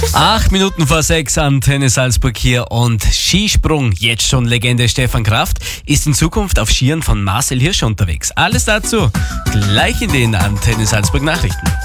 8 Minuten vor 6, Antenne Salzburg hier und Skisprung, jetzt schon Legende Stefan Kraft, ist in Zukunft auf Skiern von Marcel Hirscher unterwegs. Alles dazu gleich in den Antenne Salzburg Nachrichten.